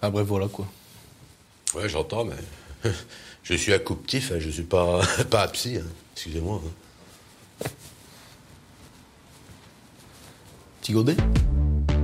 Ah bref, voilà quoi. Ouais, j'entends, mais je suis accouptif, hein, je suis pas, pas un psy, hein. Excusez-moi. Hein. Petit godet?